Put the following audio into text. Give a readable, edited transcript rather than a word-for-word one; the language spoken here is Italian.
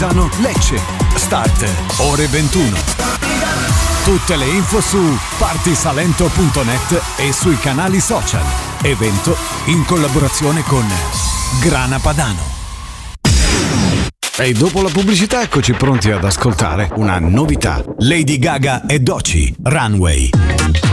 Bolzano, Lecce. Start ore 21. Tutte le info su partisalento.net e sui canali social. Evento in collaborazione con Grana Padano. E dopo la pubblicità eccoci pronti ad ascoltare una novità. Lady Gaga e Doechii, Runway.